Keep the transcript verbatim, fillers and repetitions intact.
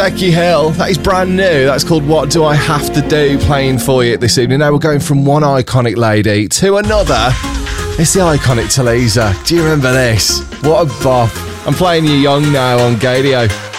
Becky Hill. That is brand new. That's called What Do I Have to Do, playing for you this evening. Now we're going from one iconic lady to another. It's the iconic Talisa. Do you remember this? What a bop. I'm playing you young now on Gadio.